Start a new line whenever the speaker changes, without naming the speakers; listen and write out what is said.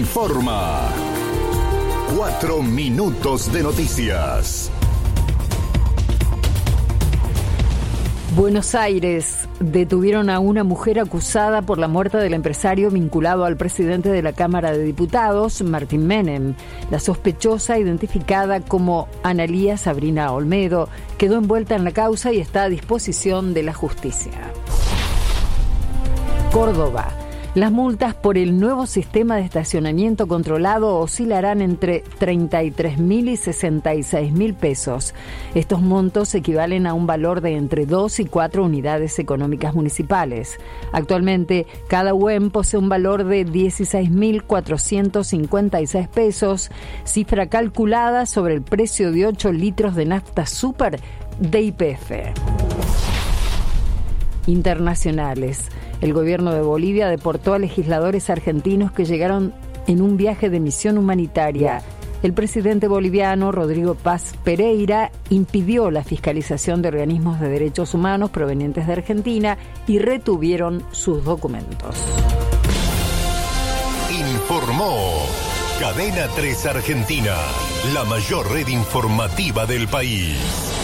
informa. 4 minutos de noticias.
Buenos Aires. Detuvieron a una mujer acusada por la muerte del empresario vinculado al presidente de la Cámara de Diputados, Martín Menem. La sospechosa, identificada como Analía Sabrina Olmedo, quedó envuelta en la causa y está a disposición de la justicia. Córdoba. Las multas por el nuevo sistema de estacionamiento controlado oscilarán entre 33.000 y 66.000 pesos. Estos montos equivalen a un valor de entre 2 y 4 unidades económicas municipales. Actualmente, cada UEM posee un valor de 16.456 pesos, cifra calculada sobre el precio de 8 litros de nafta super de YPF. Internacionales. El gobierno de Bolivia deportó a legisladores argentinos que llegaron en un viaje de misión humanitaria. El presidente boliviano, Rodrigo Paz Pereira, impidió la fiscalización de organismos de derechos humanos provenientes de Argentina y retuvieron sus documentos.
Informó Cadena 3 Argentina, la mayor red informativa del país.